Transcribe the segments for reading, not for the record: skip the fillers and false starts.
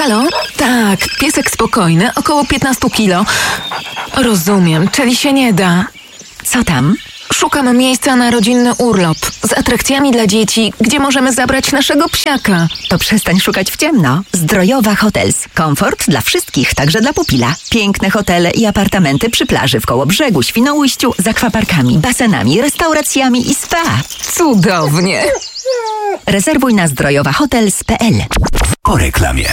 Halo? Tak, piesek spokojny, około 15 kilo. Rozumiem, czyli się nie da. Co tam? Szukam miejsca na rodzinny urlop z atrakcjami dla dzieci, gdzie możemy zabrać naszego psiaka. To przestań szukać w ciemno. Zdrojowa Hotels. Komfort dla wszystkich, także dla pupila. Piękne hotele i apartamenty przy plaży w Kołobrzegu, Świnoujściu, z akwaparkami, basenami, restauracjami i spa. Cudownie. Rezerwuj na zdrojowahotels.pl. Po reklamie.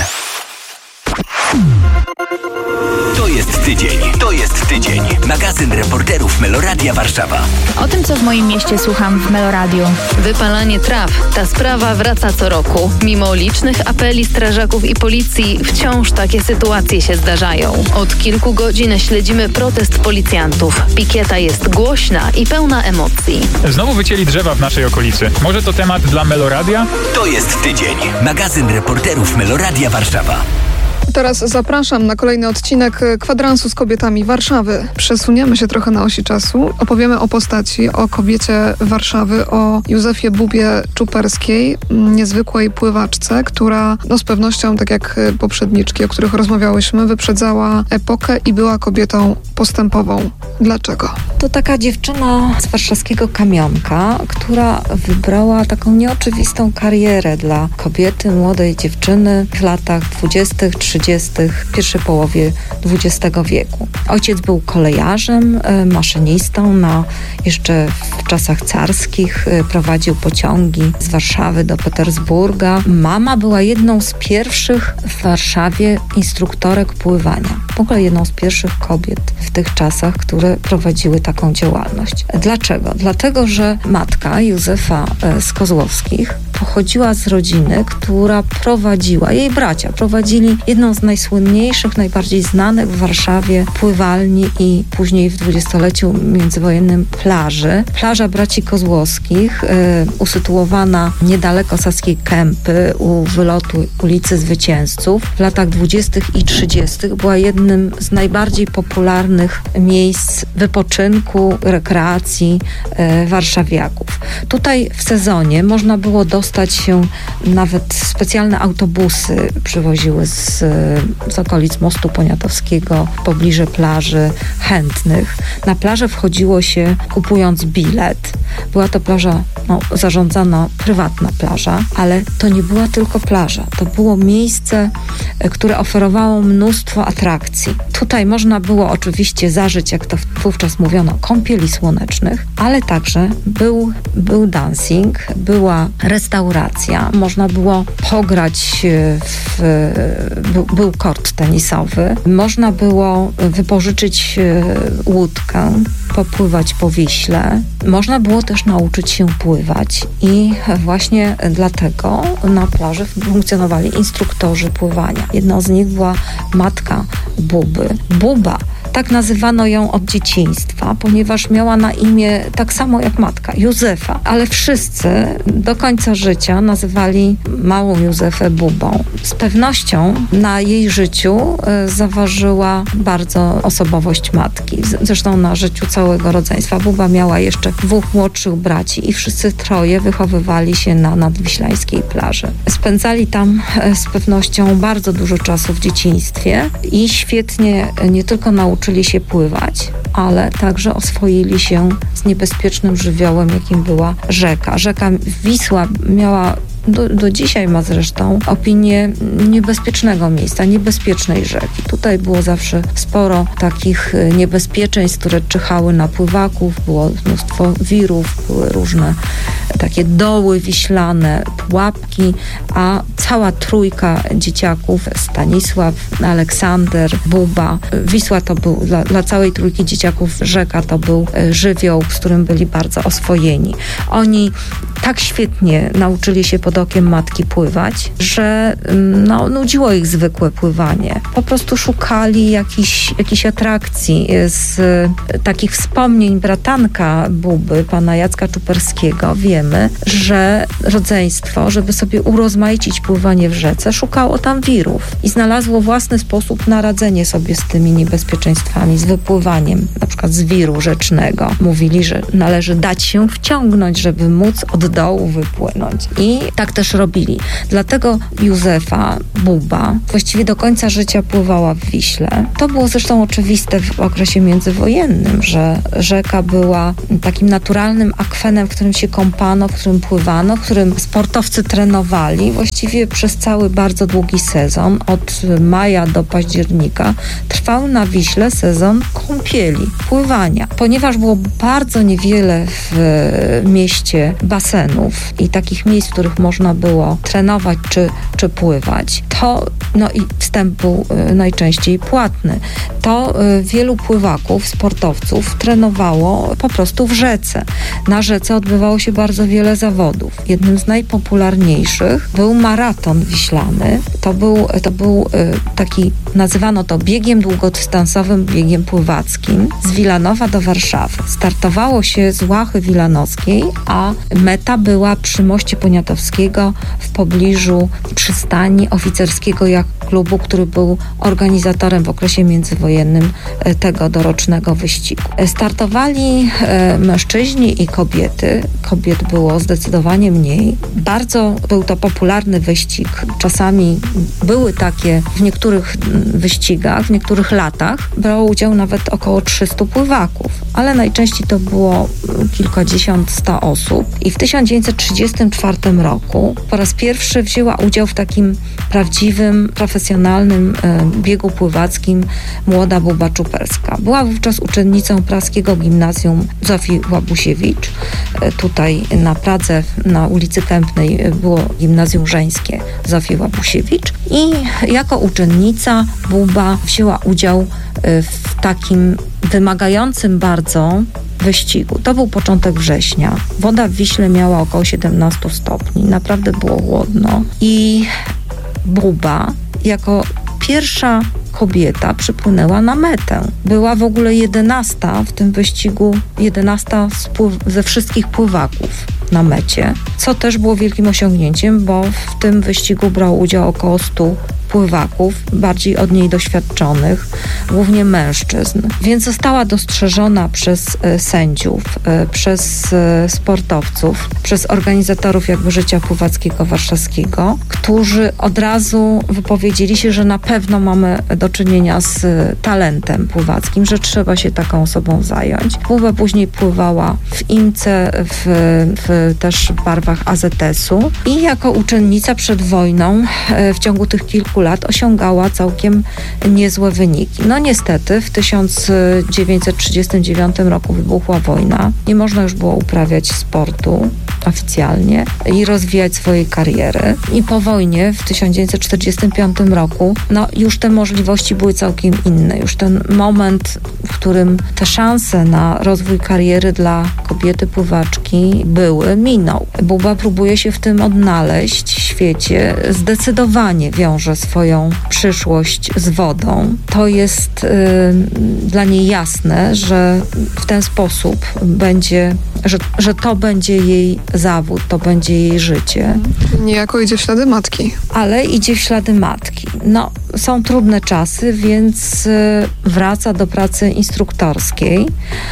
To jest tydzień. Magazyn reporterów Meloradia Warszawa. O tym, co w moim mieście słucham w Meloradiu. Wypalanie traw. Ta sprawa wraca co roku. Mimo licznych apeli strażaków i policji, wciąż takie sytuacje się zdarzają. Od kilku godzin śledzimy protest policjantów. Pikieta jest głośna i pełna emocji. Znowu wycięli drzewa w naszej okolicy. Może to temat dla Meloradia? To jest tydzień. Magazyn reporterów Meloradia Warszawa. Teraz zapraszam na kolejny odcinek Kwadransu z kobietami Warszawy. Przesuniemy się trochę na osi czasu. Opowiemy o postaci, o kobiecie Warszawy, o Józefie Bubie Czuperskiej, niezwykłej pływaczce, która z pewnością, tak jak poprzedniczki, o których rozmawiałyśmy, wyprzedzała epokę i była kobietą postępową. Dlaczego? To taka dziewczyna z warszawskiego Kamionka, która wybrała taką nieoczywistą karierę dla kobiety, młodej dziewczyny w latach 20., 30., pierwszej połowie XX wieku. Ojciec był kolejarzem, maszynistą, jeszcze w czasach carskich prowadził pociągi z Warszawy do Petersburga. Mama była jedną z pierwszych w Warszawie instruktorek pływania. W ogóle jedną z pierwszych kobiet w tych czasach, które prowadziły taką działalność. Dlaczego? Dlatego, że matka Józefa z Kozłowskich pochodziła z rodziny, która jej bracia prowadzili jedną z najsłynniejszych, najbardziej znanych w Warszawie pływalni i później w dwudziestoleciu międzywojennym plaży. Plaża braci Kozłowskich, usytuowana niedaleko Saskiej Kępy, u wylotu ulicy Zwycięzców, w latach 20. i 30. była jednym z najbardziej popularnych miejsc wypoczynku, rekreacji warszawiaków. Tutaj w sezonie można było dostać się, nawet specjalne autobusy przywoziły z okolic Mostu Poniatowskiego, w pobliżu plaży, chętnych. Na plażę wchodziło się kupując bilet. Była to plaża zarządzana, prywatna plaża, ale to nie była tylko plaża. To było miejsce, które oferowało mnóstwo atrakcji. Tutaj można było oczywiście zażyć, jak to wówczas mówiono, kąpieli słonecznych, ale także był dancing, była restauracja, można było pograć był kort tenisowy, można było wypożyczyć łódkę, popływać po Wiśle, można było też nauczyć się pływać i właśnie dlatego na plaży funkcjonowali instruktorzy pływania. Jedną z nich była matka Buby. Buba. Tak nazywano ją od dzieciństwa, ponieważ miała na imię tak samo jak matka, Józefa. Ale wszyscy do końca życia nazywali małą Józefę Bubą. Z pewnością na jej życiu zaważyła bardzo osobowość matki. Zresztą na życiu całego rodzeństwa. Buba miała jeszcze 2 młodszych braci i wszyscy troje wychowywali się na nadwiślańskiej plaży. Spędzali tam z pewnością bardzo dużo czasu w dzieciństwie i świetnie nie tylko nauczyli się pływać, ale także oswoili się z niebezpiecznym żywiołem, jakim była rzeka. Rzeka Wisła miała do dzisiaj ma zresztą opinię niebezpiecznego miejsca, niebezpiecznej rzeki. Tutaj było zawsze sporo takich niebezpieczeństw, które czyhały na pływaków, było mnóstwo wirów, były różne takie doły wiślane, pułapki, a cała trójka dzieciaków, Stanisław, Aleksander, Buba, Wisła to był dla całej trójki dzieciaków, rzeka to był żywioł, z którym byli bardzo oswojeni. Oni tak świetnie nauczyli się pod okiem matki pływać, że nudziło ich zwykłe pływanie. Po prostu szukali jakichś atrakcji. Z takich wspomnień bratanka Buby, pana Jacka Czuperskiego, wiemy, że rodzeństwo, żeby sobie urozmaicić pływanie w rzece, szukało tam wirów i znalazło własny sposób na radzenie sobie z tymi niebezpieczeństwami, z wypływaniem, na przykład z wiru rzecznego. Mówili, że należy dać się wciągnąć, żeby móc od dołu wypłynąć. I tak też robili. Dlatego Józefa Buba właściwie do końca życia pływała w Wiśle. To było zresztą oczywiste w okresie międzywojennym, że rzeka była takim naturalnym akwenem, w którym się kąpano, w którym pływano, w którym sportowcy trenowali. Właściwie przez cały bardzo długi sezon, od maja do października, trwał na Wiśle sezon kąpieli, pływania. Ponieważ było bardzo niewiele w mieście basenów i takich miejsc, w których można było trenować czy pływać, to i wstęp był najczęściej płatny. To wielu pływaków, sportowców trenowało po prostu w rzece. Na rzece odbywało się bardzo wiele zawodów. Jednym z najpopularniejszych był maraton wiślany. To był taki, nazywano to biegiem długodystansowym, biegiem pływackim z Wilanowa do Warszawy. Startowało się z Łachy Wilanowskiej, a meta była przy moście Poniatowskiego w pobliżu przystani oficerskiego klubu, który był organizatorem w okresie międzywojennym tego dorocznego wyścigu. Startowali mężczyźni i kobiety. Kobiet było zdecydowanie mniej. Bardzo był to popularny wyścig. Czasami były takie w niektórych wyścigach, w niektórych latach brało udział nawet około 300 pływaków, ale najczęściej to było kilkadziesiąt, 100 osób. I w 1934 roku po raz pierwszy wzięła udział w takim prawdziwym, profesjonalnym biegu pływackim młoda Buba Czuperska. Była wówczas uczennicą praskiego gimnazjum Zofii Łabusiewicz. Tutaj na Pradze, na ulicy Kępnej było gimnazjum żeńskie Zofii Łabusiewicz i jako uczennica Buba wzięła udział w takim wymagającym bardzo wyścigu. To był początek września. Woda w Wiśle miała około 17 stopni. Naprawdę było chłodno. I Buba jako pierwsza kobieta przypłynęła na metę. Była w ogóle 11 w tym wyścigu, 11 ze wszystkich pływaków na mecie, co też było wielkim osiągnięciem, bo w tym wyścigu brało udział około 100 pływaków, bardziej od niej doświadczonych, głównie mężczyzn. Więc została dostrzeżona przez sędziów, przez sportowców, przez organizatorów życia pływackiego warszawskiego, którzy od razu wypowiedzieli się, że na pewno mamy do czynienia z talentem pływackim, że trzeba się taką osobą zająć. Buba później pływała w IMCE, w też barwach AZS-u i jako uczennica przed wojną w ciągu tych kilku lat osiągała całkiem niezłe wyniki. Niestety w 1939 roku wybuchła wojna. Nie można już było uprawiać sportu oficjalnie i rozwijać swojej kariery. I po wojnie w 1945 roku już te możliwości były całkiem inne. Już ten moment, w którym te szanse na rozwój kariery dla kobiety pływaczki minął. Buba próbuje się w tym odnaleźć w świecie. Zdecydowanie wiąże swoją przyszłość z wodą. To jest dla niej jasne, że w ten sposób będzie, że to będzie jej zawód, to będzie jej życie. Niejako idzie w ślady matki. Ale idzie w ślady matki. Są trudne czasy, więc wraca do pracy instruktorskiej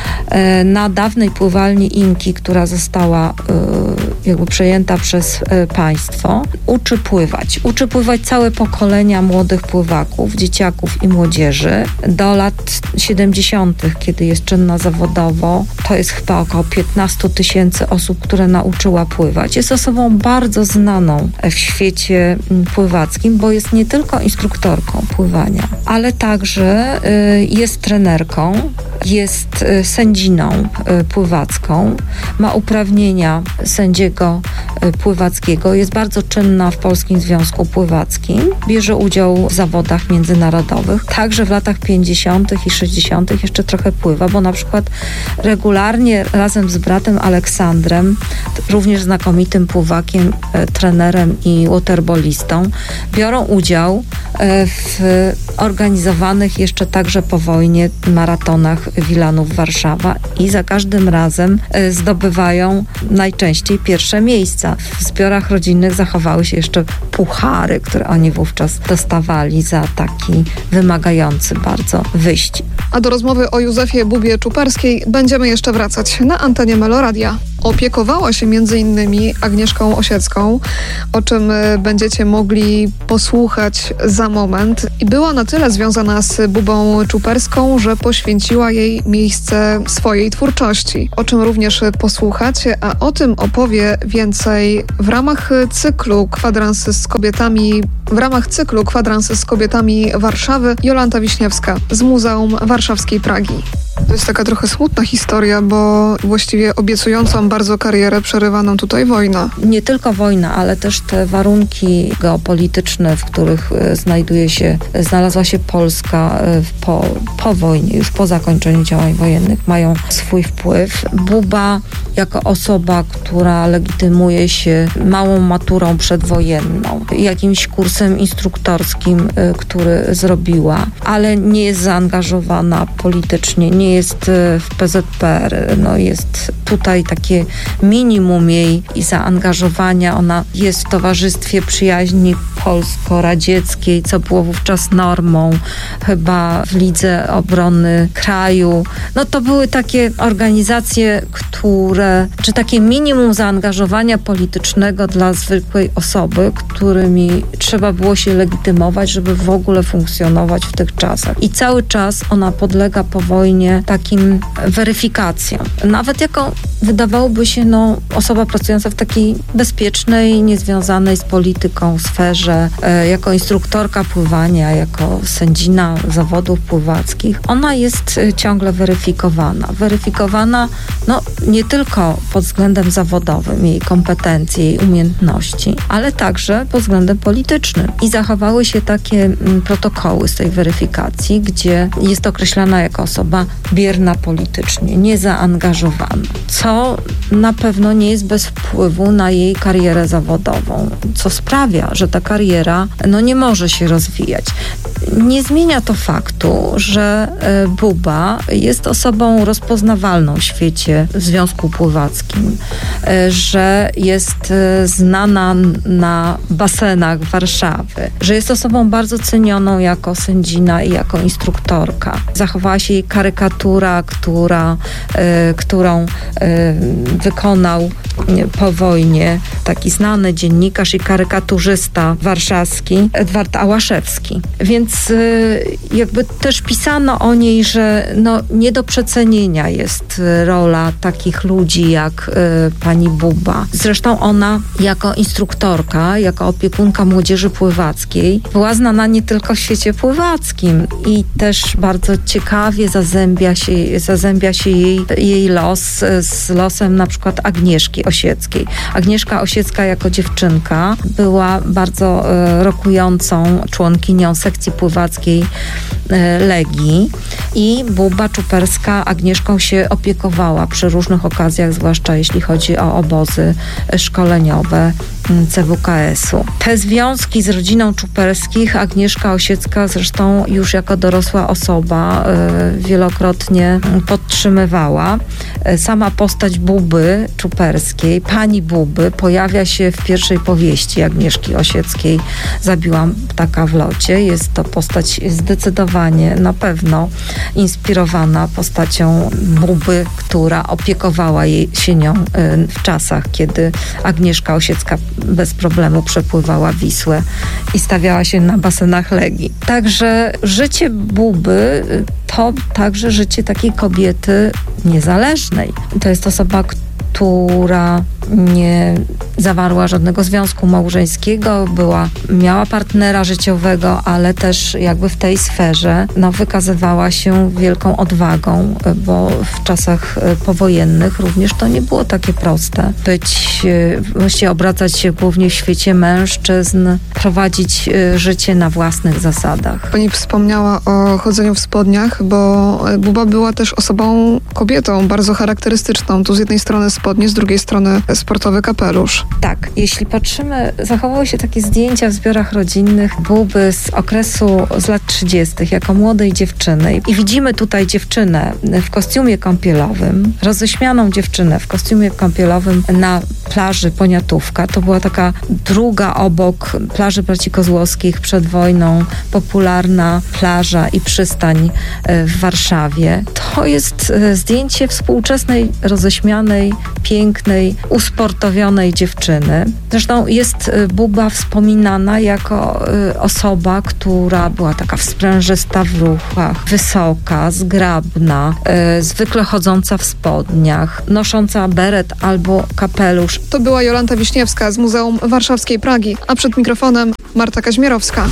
na dawnej pływalni Inki, która została przejęta przez państwo. Uczy pływać całe pokolenia młodych pływaków, dzieciaków i młodzieży. Do lat 70., kiedy jest czynna zawodowo, to jest chyba około 15 000 osób, które nauczyła pływać. Jest osobą bardzo znaną w świecie pływackim, bo jest nie tylko instruktorką pływania, ale także jest trenerką, jest sędziną pływacką, ma uprawnienia sędziego pływackiego, jest bardzo czynna w Polskim Związku Pływackim, bierze udział w zawodach międzynarodowych. Także w latach 50. i 60. jeszcze trochę pływa, bo na przykład regularnie razem z bratem Aleksandrem, również znakomitym pływakiem, trenerem i waterbolistą, biorą udział w organizowanych jeszcze także po wojnie maratonach Wilanów-Warszawa i za każdym razem zdobywają najczęściej pierwsze miejsca. W zbiorach rodzinnych zachowały się jeszcze puchary, które oni wówczas dostawali za taki wymagający bardzo wyścig. A do rozmowy o Józefie Bubie Czuperskiej będziemy jeszcze wracać na antenie Meloradia. Opiekowała się m.in. Agnieszką Osiecką, o czym będziecie mogli posłuchać za moment. I była na tyle związana z Bubą Czuperską, że poświęciła jej miejsce swojej twórczości, o czym również posłuchacie, a o tym opowie więcej w ramach cyklu Kwadrans z kobietami Warszawy Jolanta Wiśniewska z Muzeum Warszawskiej Pragi. To jest taka trochę smutna historia, bo właściwie obiecującą bardzo karierę przerywaną tutaj wojna. Nie tylko wojna, ale też te warunki geopolityczne, w których znalazła się Polska po wojnie, już po zakończeniu działań wojennych, mają swój wpływ. Buba jako osoba, która legitymuje się małą maturą przedwojenną, jakimś kursem instruktorskim, który zrobiła, ale nie jest zaangażowana politycznie, nie jest w PZPR. Jest tutaj takie minimum jej i zaangażowania. Ona jest w Towarzystwie Przyjaźni Polsko-Radzieckiej, co było wówczas normą, chyba w Lidze Obrony Kraju. To były takie organizacje, czy takie minimum zaangażowania politycznego dla zwykłej osoby, którymi trzeba było się legitymować, żeby w ogóle funkcjonować w tych czasach. I cały czas ona podlega po wojnie takim weryfikacjom. Nawet jako, wydawałoby się, osoba pracująca w takiej bezpiecznej, niezwiązanej z polityką sferze, jako instruktorka pływania, jako sędzina zawodów pływackich, ona jest ciągle weryfikowana. Nie tylko pod względem zawodowym, jej kompetencji, jej umiejętności, ale także pod względem politycznym. I zachowały się takie protokoły z tej weryfikacji, gdzie jest określana jako osoba bierna politycznie, niezaangażowana, co na pewno nie jest bez wpływu na jej karierę zawodową, co sprawia, że ta kariera nie może się rozwijać. Nie zmienia to faktu, że Buba jest osobą rozpoznawalną w świecie w Związku Pływackim, że jest znana na basenach Warszawy, że jest osobą bardzo cenioną jako sędzina i jako instruktorka. Zachowała się jej karykatura, którą wykonał po wojnie taki znany dziennikarz i karykaturzysta warszawski Edward Ałaszewski. Więc jakby też pisano o niej, że nie do przecenienia jest rola takich ludzi jak pani Buba. Zresztą ona jako instruktorka, jako opiekunka młodzieży pływackiej była znana nie tylko w świecie pływackim i też bardzo ciekawie zazębia się jej los z losem na przykład Agnieszki Osieckiej. Agnieszka Osiecka jako dziewczynka była bardzo rokującą członkinią sekcji pływackiej Legii i Buba Czuperska Agnieszką się opiekowała przy różnych okazjach, zwłaszcza jeśli chodzi o obozy szkoleniowe CWKS-u. Te związki z rodziną Czuperskich Agnieszka Osiecka zresztą już jako dorosła osoba wielokrotnie podtrzymywała. Sama postać Buby Czuperskiej, pani Buby, pojawia się w pierwszej powieści Agnieszki Osieckiej Zabiłam ptaka w locie. Jest to postać zdecydowanie, na pewno inspirowana postacią Buby, która opiekowała się nią w czasach, kiedy Agnieszka Osiecka bez problemu przepływała Wisłę i stawiała się na basenach Legii. Także życie Buby to także życie takiej kobiety niezależnej. To jest osoba, która nie zawarła żadnego związku małżeńskiego, miała partnera życiowego, ale też jakby w tej sferze wykazywała się wielką odwagą, bo w czasach powojennych również to nie było takie proste. Właściwie obracać się głównie w świecie mężczyzn, prowadzić życie na własnych zasadach. Pani wspomniała o chodzeniu w spodniach, bo Buba była też kobietą bardzo charakterystyczną. Tu z jednej strony spodnie, z drugiej strony sportowy kapelusz. Tak, jeśli patrzymy, zachowały się takie zdjęcia w zbiorach rodzinnych Buby z okresu z lat 30. jako młodej dziewczyny. I widzimy tutaj dziewczynę w kostiumie kąpielowym, roześmianą dziewczynę w kostiumie kąpielowym na plaży Poniatówka. To była taka druga obok plaży Braci Kozłowskich przed wojną, popularna plaża i przystań w Warszawie. To jest zdjęcie współczesnej, roześmianej, pięknej, usportowionej dziewczyny. Zresztą jest Buba wspominana jako osoba, która była taka sprężysta w ruchach, wysoka, zgrabna, zwykle chodząca w spodniach, nosząca beret albo kapelusz. To była Jolanta Wiśniewska z Muzeum Warszawskiej Pragi, a przed mikrofonem Marta Kaźmierowska.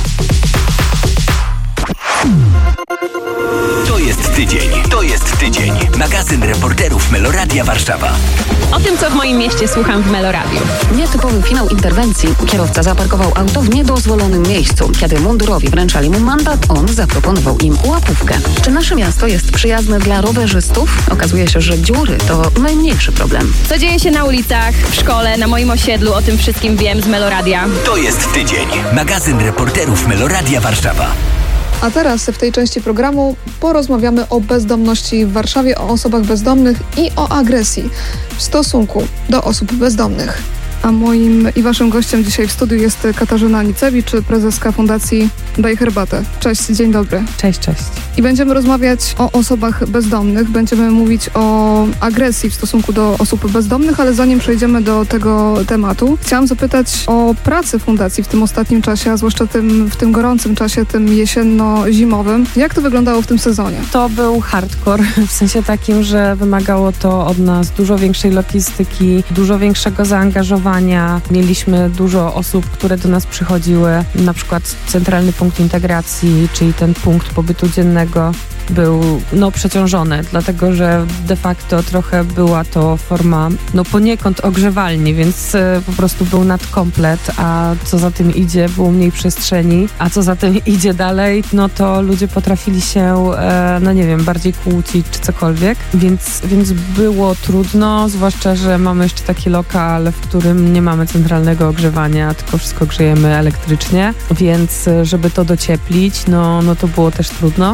To jest tydzień. Magazyn reporterów Meloradia Warszawa. O tym, co w moim mieście słucham w Meloradiu. Nietypowy finał interwencji. Kierowca zaparkował auto w niedozwolonym miejscu. Kiedy mundurowi wręczali mu mandat, on zaproponował im łapówkę. Czy nasze miasto jest przyjazne dla rowerzystów? Okazuje się, że dziury to najmniejszy problem. Co dzieje się na ulicach, w szkole, na moim osiedlu, o tym wszystkim wiem z Meloradia. To jest tydzień. Magazyn reporterów Meloradia Warszawa. A teraz w tej części programu porozmawiamy o bezdomności w Warszawie, o osobach bezdomnych i o agresji w stosunku do osób bezdomnych. A moim i waszym gościem dzisiaj w studiu jest Katarzyna Nicewicz, prezeska Fundacji Daj Herbatę. Cześć, dzień dobry. Cześć. I będziemy rozmawiać o osobach bezdomnych, będziemy mówić o agresji w stosunku do osób bezdomnych, ale zanim przejdziemy do tego tematu, chciałam zapytać o pracę Fundacji w tym ostatnim czasie, a zwłaszcza w tym gorącym czasie, tym jesienno-zimowym. Jak to wyglądało w tym sezonie? To był hardcore, w sensie takim, że wymagało to od nas dużo większej logistyki, dużo większego zaangażowania. Mieliśmy dużo osób, które do nas przychodziły, na przykład Centralny Punkt Integracji, czyli ten punkt pobytu dziennego był przeciążony, dlatego że de facto trochę była to forma poniekąd ogrzewalni, więc po prostu był nadkomplet, a co za tym idzie, było mniej przestrzeni, a co za tym idzie dalej, to ludzie potrafili się, bardziej kłócić czy cokolwiek, więc było trudno, zwłaszcza, że mamy jeszcze taki lokal, w którym nie mamy centralnego ogrzewania, tylko wszystko grzejemy elektrycznie, więc żeby to docieplić, to było też trudno.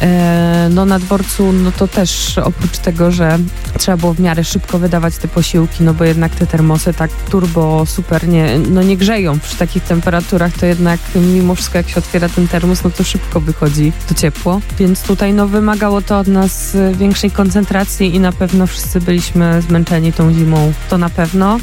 Na dworcu, to też oprócz tego, że trzeba było w miarę szybko wydawać te posiłki, bo jednak te termosy tak turbo super nie grzeją przy takich temperaturach, to jednak mimo wszystko jak się otwiera ten termos, to szybko wychodzi to ciepło, więc tutaj wymagało to od nas większej koncentracji i na pewno wszyscy byliśmy zmęczeni tą zimą, to na pewno,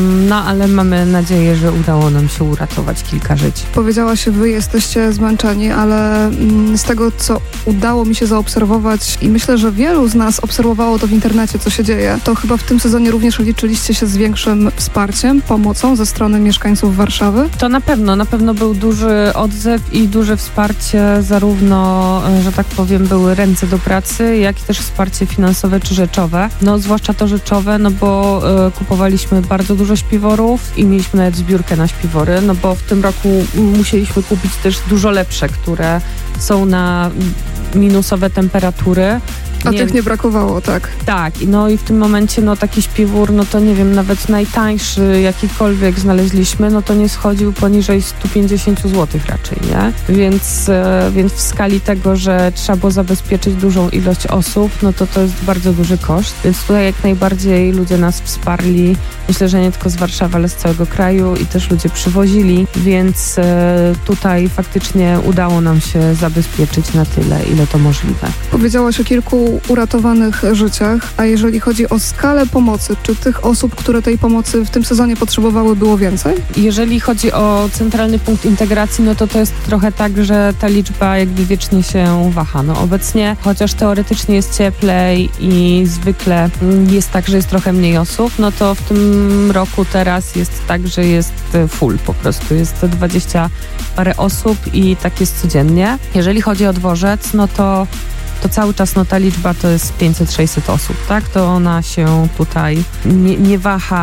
ale mamy nadzieję, że udało nam się uratować kilka żyć. Powiedziałaś, że wy jesteście zmęczeni, ale z tego, co udało mi się zaobserwować i myślę, że wielu z nas obserwowało to w internecie, co się dzieje, to chyba w tym sezonie również liczyliście się z większym wsparciem, pomocą ze strony mieszkańców Warszawy? To na pewno był duży odzew i duże wsparcie, zarówno, że tak powiem, były ręce do pracy, jak i też wsparcie finansowe czy rzeczowe. Zwłaszcza to rzeczowe, bo kupowaliśmy bardzo dużo śpiworów i mieliśmy nawet zbiórkę na śpiwory, bo w tym roku musieliśmy kupić też dużo lepsze, które są na minusowe temperatury. A tych nie brakowało, tak? Tak, i w tym momencie taki śpiwór, to nie wiem, nawet najtańszy jakikolwiek znaleźliśmy, to nie schodził poniżej 150 zł raczej, nie? Więc w skali tego, że trzeba było zabezpieczyć dużą ilość osób, to jest bardzo duży koszt, więc tutaj jak najbardziej ludzie nas wsparli, myślę, że nie tylko z Warszawy, ale z całego kraju i też ludzie przywozili, więc tutaj faktycznie udało nam się zabezpieczyć na tyle, ile to możliwe. Powiedziałaś o kilku uratowanych życiach, a jeżeli chodzi o skalę pomocy, czy tych osób, które tej pomocy w tym sezonie potrzebowały, było więcej? Jeżeli chodzi o Centralny Punkt Integracji, to jest trochę tak, że ta liczba jakby wiecznie się waha. Obecnie, chociaż teoretycznie jest cieplej i zwykle jest tak, że jest trochę mniej osób, to w tym roku teraz jest tak, że jest full po prostu. Jest 20 parę osób i tak jest codziennie. Jeżeli chodzi o dworzec, to cały czas ta liczba to jest 500-600 osób, tak? To ona się tutaj nie waha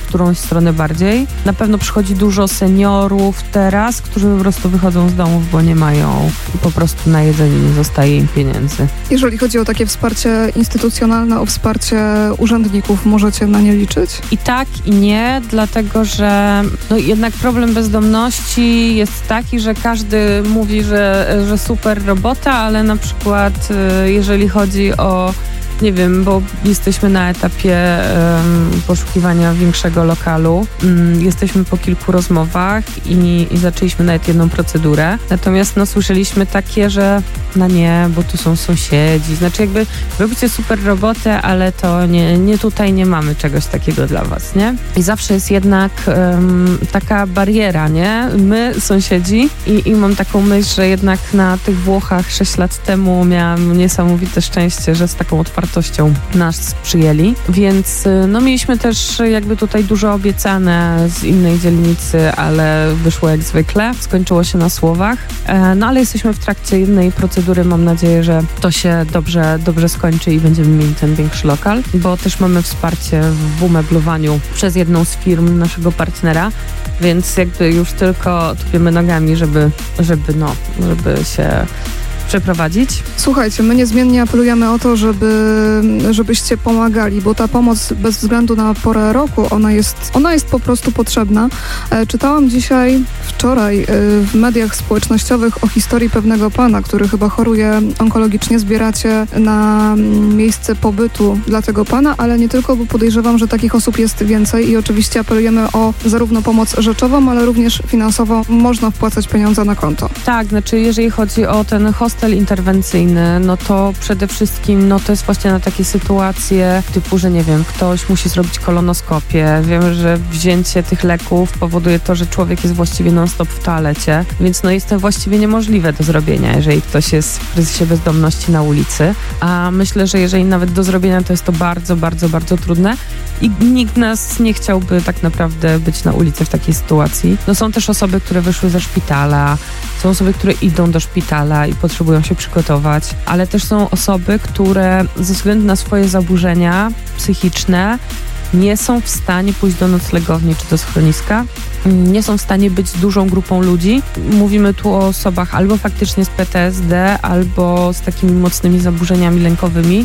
w którąś stronę bardziej. Na pewno przychodzi dużo seniorów teraz, którzy po prostu wychodzą z domów, bo nie mają i po prostu na jedzenie nie zostaje im pieniędzy. Jeżeli chodzi o takie wsparcie instytucjonalne, o wsparcie urzędników, możecie na nie liczyć? I tak, i nie, dlatego że jednak problem bezdomności jest taki, że każdy mówi, że super robota, ale na przykład jeżeli chodzi o nie wiem, bo jesteśmy na etapie poszukiwania większego lokalu. Jesteśmy po kilku rozmowach i zaczęliśmy nawet jedną procedurę. Natomiast słyszeliśmy takie, że nie, bo tu są sąsiedzi. Znaczy jakby robicie super robotę, ale to nie tutaj nie mamy czegoś takiego dla was, nie? I zawsze jest jednak taka bariera, nie? My, sąsiedzi i mam taką myśl, że jednak na tych Włochach 6 lat temu miałam niesamowite szczęście, że z taką otwartością nas przyjęli, więc mieliśmy też jakby tutaj dużo obiecane z innej dzielnicy, ale wyszło jak zwykle, skończyło się na słowach, ale jesteśmy w trakcie jednej procedury, mam nadzieję, że to się dobrze skończy i będziemy mieli ten większy lokal, bo też mamy wsparcie w umeblowaniu przez jedną z firm naszego partnera, więc jakby już tylko tupiemy nogami, żeby się przeprowadzić. Słuchajcie, my niezmiennie apelujemy o to, żebyście pomagali, bo ta pomoc bez względu na porę roku, ona jest po prostu potrzebna. Czytałam wczoraj w mediach społecznościowych o historii pewnego pana, który chyba choruje onkologicznie. Zbieracie na miejsce pobytu dla tego pana, ale nie tylko, bo podejrzewam, że takich osób jest więcej i oczywiście apelujemy o zarówno pomoc rzeczową, ale również finansową. Można wpłacać pieniądze na konto. Tak, znaczy jeżeli chodzi o ten hostel interwencyjny, to przede wszystkim to jest właśnie na takie sytuacje typu, że nie wiem, ktoś musi zrobić kolonoskopię. Wiemy, że wzięcie tych leków powoduje to, że człowiek jest właściwie non-stop w toalecie, więc jest to właściwie niemożliwe do zrobienia, jeżeli ktoś jest w kryzysie bezdomności na ulicy. A myślę, że jeżeli nawet do zrobienia, to jest to bardzo, bardzo, bardzo trudne i nikt nas nie chciałby tak naprawdę być na ulicy w takiej sytuacji. Są też osoby, które wyszły ze szpitala, są osoby, które idą do szpitala i potrzebują się przygotować, ale też są osoby, które ze względu na swoje zaburzenia psychiczne nie są w stanie pójść do noclegowni czy do schroniska, nie są w stanie być z dużą grupą ludzi. Mówimy tu o osobach albo faktycznie z PTSD, albo z takimi mocnymi zaburzeniami lękowymi.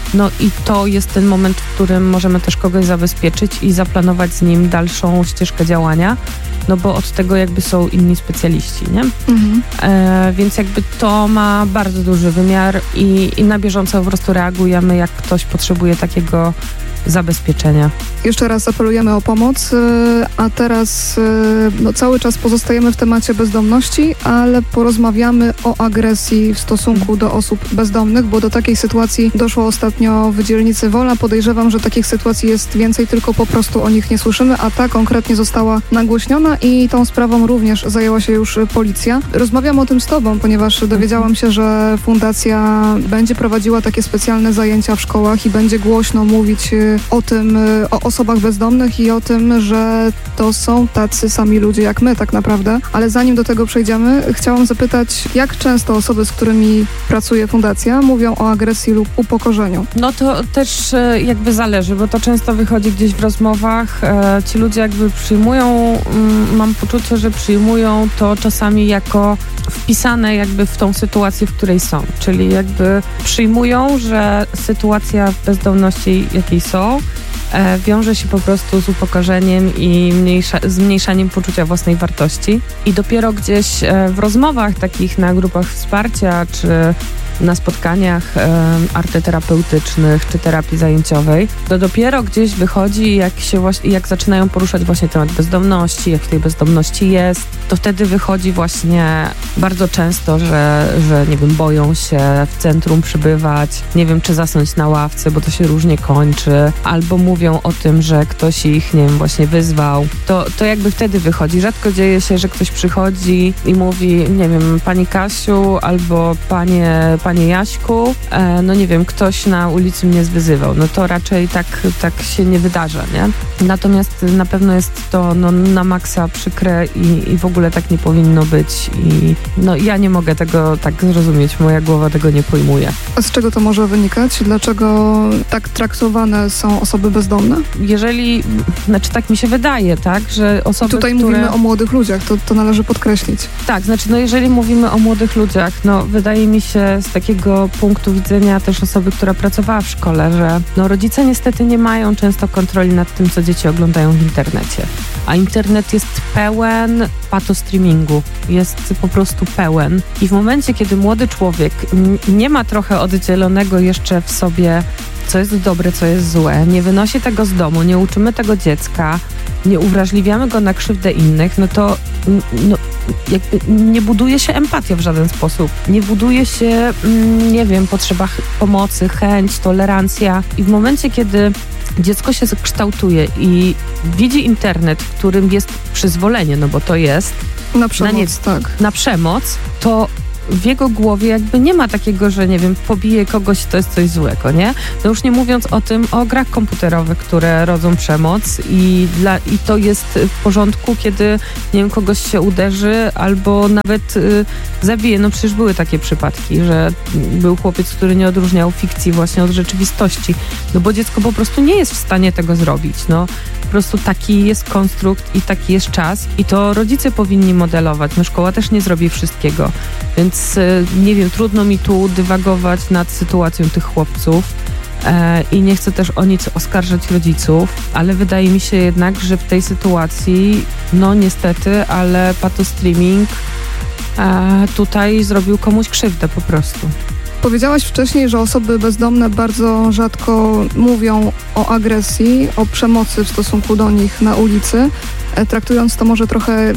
I to jest ten moment, w którym możemy też kogoś zabezpieczyć i zaplanować z nim dalszą ścieżkę działania, bo od tego jakby są inni specjaliści, nie? Mhm. Więc jakby to ma bardzo duży wymiar i na bieżąco po prostu reagujemy, jak ktoś potrzebuje takiego zabezpieczenia. Jeszcze raz apelujemy o pomoc, a teraz cały czas pozostajemy w temacie bezdomności, ale porozmawiamy o agresji w stosunku do osób bezdomnych, bo do takiej sytuacji doszło ostatnio w dzielnicy Wola. Podejrzewam, że takich sytuacji jest więcej, tylko po prostu o nich nie słyszymy, a ta konkretnie została nagłośniona i tą sprawą również zajęła się już policja. Rozmawiam o tym z tobą, ponieważ dowiedziałam się, że fundacja będzie prowadziła takie specjalne zajęcia w szkołach i będzie głośno mówić o tym, o osobach bezdomnych i o tym, że to są tacy sami ludzie jak my tak naprawdę. Ale zanim do tego przejdziemy, chciałam zapytać, jak często osoby, z którymi pracuje fundacja, mówią o agresji lub upokorzeniu? To też jakby zależy, bo to często wychodzi gdzieś w rozmowach. Ci ludzie jakby przyjmują, mam poczucie, że przyjmują to czasami jako wpisane jakby w tą sytuację, w której są. Czyli jakby przyjmują, że sytuacja bezdomności, jakiej są, wiąże się po prostu z upokorzeniem i zmniejszaniem poczucia własnej wartości. I dopiero gdzieś w rozmowach takich na grupach wsparcia, czy na spotkaniach arteterapeutycznych, czy terapii zajęciowej, to dopiero gdzieś wychodzi, jak zaczynają poruszać właśnie temat bezdomności, jak w tej bezdomności jest, to wtedy wychodzi właśnie bardzo często, że nie wiem, boją się w centrum przybywać, nie wiem, czy zasnąć na ławce, bo to się różnie kończy, albo mówią o tym, że ktoś ich, nie wiem, właśnie wyzwał. To jakby wtedy wychodzi. Rzadko dzieje się, że ktoś przychodzi i mówi, nie wiem, pani Kasiu, albo panie panie Jaśku, no nie wiem, ktoś na ulicy mnie zwyzywał. No to raczej tak się nie wydarza, nie? Natomiast na pewno jest to na maksa przykre i w ogóle tak nie powinno być i no ja nie mogę tego tak zrozumieć, moja głowa tego nie pojmuje. A z czego to może wynikać? Dlaczego tak traktowane są osoby bezdomne? Znaczy tak mi się wydaje, tak, że osoby, tutaj mówimy o młodych ludziach, to należy podkreślić. Tak, znaczy jeżeli mówimy o młodych ludziach, wydaje mi się z takiego punktu widzenia też osoby, która pracowała w szkole, że rodzice niestety nie mają często kontroli nad tym, co dzieci oglądają w internecie. A internet jest pełen patostreamingu, jest po prostu pełen. I w momencie, kiedy młody człowiek nie ma trochę oddzielonego jeszcze w sobie, co jest dobre, co jest złe, nie wynosi tego z domu, nie uczymy tego dziecka, nie uwrażliwiamy go na krzywdę innych, to jakby nie buduje się empatia w żaden sposób. Nie buduje się, potrzeba pomocy, chęć, tolerancja. I w momencie, kiedy dziecko się kształtuje i widzi internet, w którym jest przyzwolenie, bo to jest na przemoc, na przemoc, to w jego głowie jakby nie ma takiego, że pobije kogoś, to jest coś złego, nie? No już nie mówiąc o grach komputerowych, które rodzą przemoc i to jest w porządku, kiedy, kogoś się uderzy albo nawet zabije. No przecież były takie przypadki, że był chłopiec, który nie odróżniał fikcji właśnie od rzeczywistości, bo dziecko po prostu nie jest w stanie tego zrobić, Po prostu taki jest konstrukt i taki jest czas i to rodzice powinni modelować. Szkoła też nie zrobi wszystkiego, więc trudno mi tu dywagować nad sytuacją tych chłopców i nie chcę też o nic oskarżać rodziców, ale wydaje mi się jednak, że w tej sytuacji, niestety, ale patostreaming tutaj zrobił komuś krzywdę po prostu. Powiedziałaś wcześniej, że osoby bezdomne bardzo rzadko mówią o agresji, o przemocy w stosunku do nich na ulicy, traktując to może trochę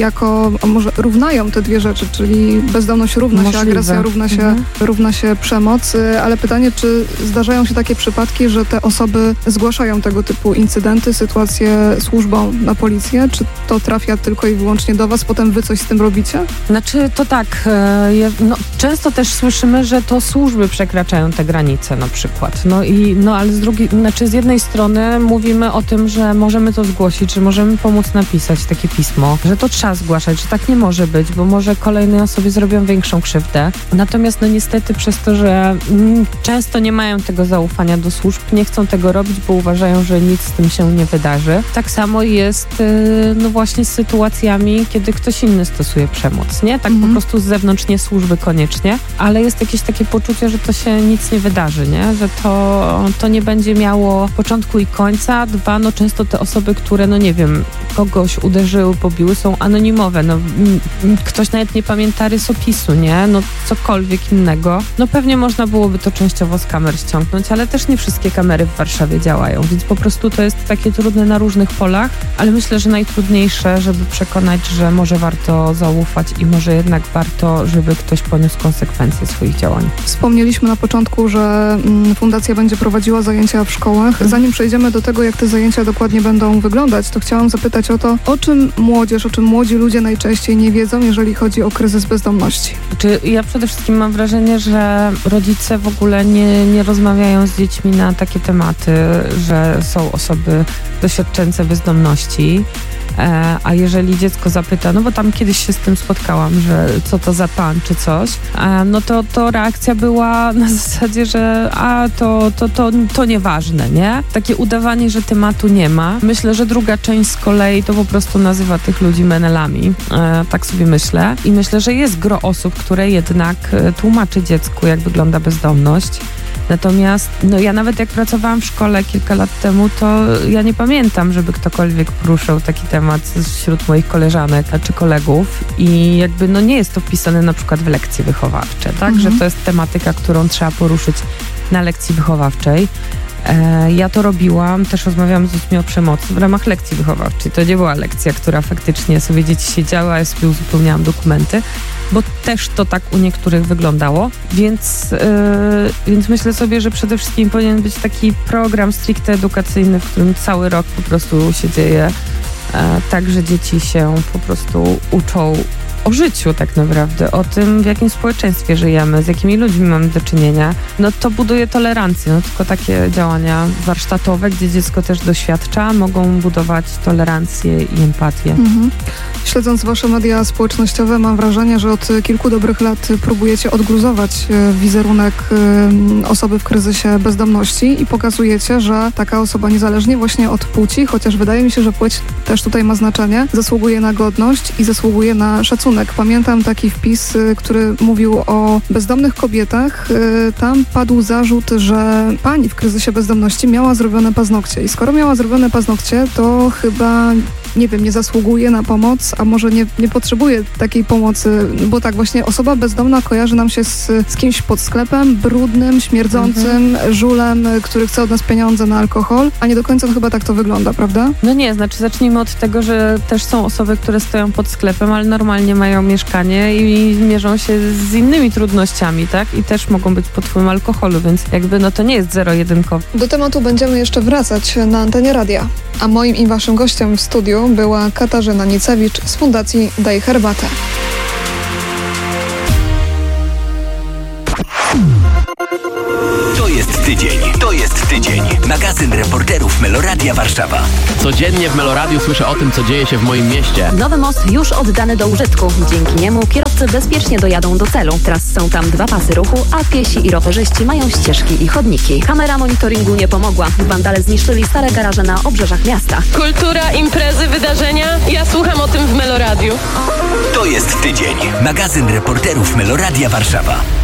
może równają te dwie rzeczy, czyli bezdomność równa się agresja, równa się przemoc, ale pytanie, czy zdarzają się takie przypadki, że te osoby zgłaszają tego typu incydenty, sytuacje służbom na policję, czy to trafia tylko i wyłącznie do was, potem wy coś z tym robicie? Znaczy to tak, często też słyszymy, że to służby przekraczają te granice na przykład, ale z jednej strony mówimy o tym, że możemy to zgłosić, że możemy pomóc napisać takie pismo, że to trzeba zgłaszać, że tak nie może być, bo może kolejnej osobie zrobią większą krzywdę. Natomiast niestety przez to, że często nie mają tego zaufania do służb, nie chcą tego robić, bo uważają, że nic z tym się nie wydarzy. Tak samo jest właśnie z sytuacjami, kiedy ktoś inny stosuje przemoc, nie? Tak po prostu z zewnątrz, nie służby koniecznie, ale jest jakieś takie poczucie, że to się nic nie wydarzy, nie? Że to nie będzie miało początku i końca. Dwa, często te osoby, które, kogoś uderzyły, pobiły, są anonimowe. Ktoś nawet nie pamięta rysopisu, nie? Cokolwiek innego. Pewnie można byłoby to częściowo z kamer ściągnąć, ale też nie wszystkie kamery w Warszawie działają, więc po prostu to jest takie trudne na różnych polach, ale myślę, że najtrudniejsze, żeby przekonać, że może warto zaufać i może jednak warto, żeby ktoś poniósł konsekwencje swoich działań. Wspomnieliśmy na początku, że fundacja będzie prowadziła zajęcia w szkołach. Zanim przejdziemy do tego, jak te zajęcia dokładnie będą wyglądać, to chciałam zapytać o to, o czym młodzi ludzie najczęściej nie wiedzą, jeżeli chodzi o kryzys bezdomności. Ja przede wszystkim mam wrażenie, że rodzice w ogóle nie rozmawiają z dziećmi na takie tematy, że są osoby doświadczające bezdomności. A jeżeli dziecko zapyta, bo tam kiedyś się z tym spotkałam, że co to za pan czy coś, to reakcja była na zasadzie, że to nieważne, nie? Takie udawanie, że tematu nie ma. Myślę, że druga część z kolei to po prostu nazywa tych ludzi menelami. Tak sobie myślę. I myślę, że jest gro osób, które jednak tłumaczy dziecku, jak wygląda bezdomność. Natomiast ja nawet jak pracowałam w szkole kilka lat temu, to ja nie pamiętam, żeby ktokolwiek poruszał taki temat wśród moich koleżanek czy kolegów i jakby nie jest to wpisane na przykład w lekcje wychowawcze, tak? Że to jest tematyka, którą trzeba poruszyć na lekcji wychowawczej. Ja to robiłam, też rozmawiałam z dziećmi o przemocy w ramach lekcji wychowawczej. To nie była lekcja, która faktycznie sobie dzieci siedziała, ja sobie uzupełniałam dokumenty, bo też to tak u niektórych wyglądało, więc myślę sobie, że przede wszystkim powinien być taki program stricte edukacyjny, w którym cały rok po prostu się dzieje tak, że dzieci się po prostu uczą o życiu tak naprawdę, o tym, w jakim społeczeństwie żyjemy, z jakimi ludźmi mamy do czynienia, no to buduje tolerancję. No tylko takie działania warsztatowe, gdzie dziecko też doświadcza, mogą budować tolerancję i empatię. Śledząc wasze media społecznościowe, mam wrażenie, że od kilku dobrych lat próbujecie odgruzować wizerunek osoby w kryzysie bezdomności i pokazujecie, że taka osoba niezależnie właśnie od płci, chociaż wydaje mi się, że płeć też tutaj ma znaczenie, zasługuje na godność i zasługuje na szacunek. Pamiętam taki wpis, który mówił o bezdomnych kobietach. Tam padł zarzut, że pani w kryzysie bezdomności miała zrobione paznokcie i skoro miała zrobione paznokcie, to chyba nie zasługuje na pomoc, a może nie potrzebuje takiej pomocy, bo tak właśnie osoba bezdomna kojarzy nam się z kimś pod sklepem, brudnym, śmierdzącym, żulem, który chce od nas pieniądze na alkohol, a nie do końca chyba tak to wygląda, prawda? No nie, znaczy zacznijmy od tego, że też są osoby, które stoją pod sklepem, ale normalnie mają mieszkanie i mierzą się z innymi trudnościami, tak? I też mogą być pod wpływem alkoholu, więc jakby no to nie jest zero-jedynkowe. Do tematu będziemy jeszcze wracać na antenie radia, a moim i waszym gościem w studiu była Katarzyna Nicewicz z Fundacji Daj Herbatę. To jest tydzień. Magazyn reporterów Meloradia Warszawa. Codziennie w Meloradiu słyszę o tym, co dzieje się w moim mieście. Nowy most już oddany do użytku. Dzięki niemu kierowcy bezpiecznie dojadą do celu. Teraz są tam 2 pasy ruchu, a piesi i rowerzyści mają ścieżki i chodniki. Kamera monitoringu nie pomogła. Wandale zniszczyli stare garaże na obrzeżach miasta. Kultura, imprezy, wydarzenia. Ja słucham o tym w Meloradiu. To jest tydzień. Magazyn reporterów Meloradia Warszawa.